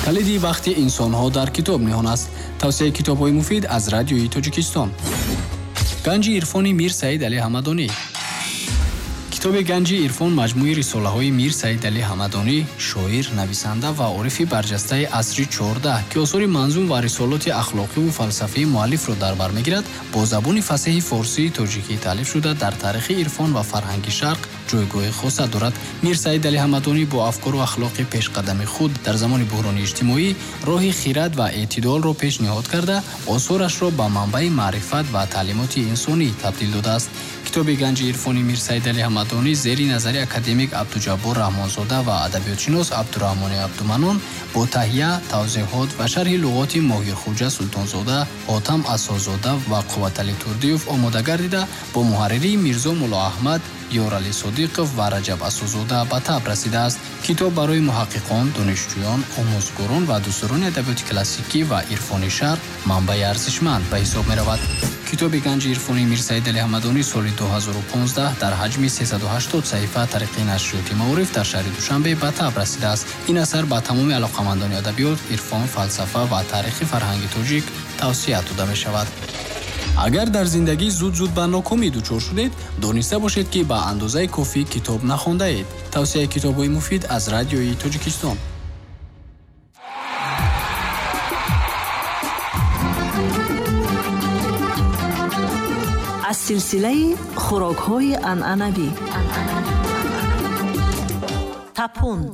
کلیدی وقتی انسان‌ها در کتاب نهان است. توصیه کتاب‌های مفید از رادیوی تاجیکستان. گنج عرفان میر سعید علی حمدانی. کتاب گنج عرفان مجموعه رساله‌های میر سعید علی حمدانی، شاعر، نویسنده و عارف برجسته عصر 14 که آثار منظوم و رسالات اخلاقی و فلسفی مؤلف را در بر می‌گیرد، با زبان فصیح فارسی تاجیکی تالیف شده در تاریخ عرفان و فرهنگ شرق جایگاه خاص دارد. میر سعید علی حمدانی با افکار و اخلاق پیشقدم خود در زمان بحران اجتماعی راه خیرات و اعتدال را پیشنهاد کرده، آثارش را به منبع معرفت و تعلیمات انسانی تبدیل داده است. کتاب گنج عرفان میر سعید علی حمدانی زیر نظر اکادمیک عبدالجبار رحمانزاده و ادبیاتشناس عبدالرحمن عبدالمنان با تهیه، توضیحات و شرح لغات ماهر خوجه سلطانزاده، حاتم اساس‌زاده و قوتعلی توردیوف آماده گردیده با محرری میرزا مولا احمد، یارعلی صادق و رجب اساس‌زاده به طبع رسیده است. کتاب برای محققان، دانشجویان، آموزگاران و دوستداران ادبیات کلاسیکی و عرفانی شرق منبع ارزشمند به حساب می‌رود. کتاب گنج عرفانی میر سعید علی حمدانی سال 2015 در حجم 380 صفحه طریق نشریات معارف در شهر دوشنبه به طبع رسیده است. این اثر به تمام علاقه‌مندان ادبیات، عرفان، فلسفه و تاریخ فرهنگ تاجیک توصیه داده می‌شود. اگر در زندگی زود به ناکامی دچار شدید، دانسته باشید که به اندازه کافی کتاب نخوانده اید. توصیه کتاب‌های مفید از رادیوی تاجیکستان. از سلسله خوراک‌های عنعنوی. تپون.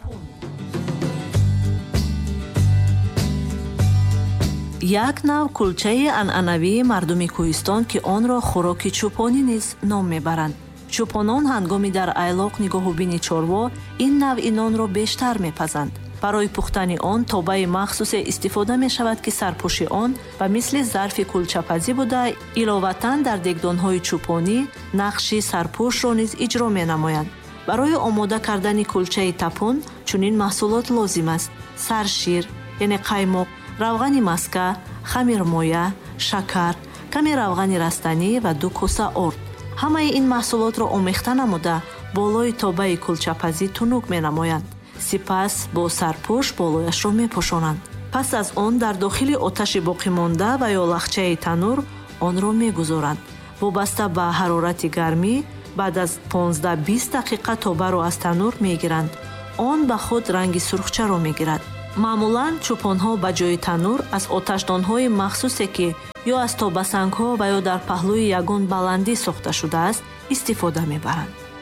یک نوع کلچه عنعنوی مردمی کوهستان که آن را خوراک چوپانی نیز نام میبرند. چوپانان هنگامی در ایلاق نگاه و بین چاروا این نوع نان را بیشتر میپزند. برای پختن آن تابه مخصوص استفاده می شود که سرپوش آن و مثل ظرف کلچه‌پزی بوده، علاوه‌اً در دگدان‌های چوپانی نقش سرپوش را نیز اجرا می نمایند. برای آماده کردن کلچه تپون چنین محصولات لازم است: سرشیر یعنی قایماق، روغن مسکه، خمیر مایه، شکر، کمی روغن رستنی و 2 کوسه آرد. همه این محصولات را آمیخته نموده بالای تابه کلچه‌پزی تنوک می نمایند. سپس با سرپوش بالایش را می پوشانند. پس از آن در داخل آتش باقی مانده و یا لخچه تنور آن را می گذارند. وابسته به حرارت گرمی بعد از 15-20 دقیقه تابه را از تنور می گیرند. آن به خود رنگ سرخچه را می گیرد. معمولاً چوپان‌ها به جای تنور از آتشدان‌های مخصوصی که یا از تابسنگ‌ها و یا در پهلوی یگان بلندی ساخته شده است استفاده می‌برند.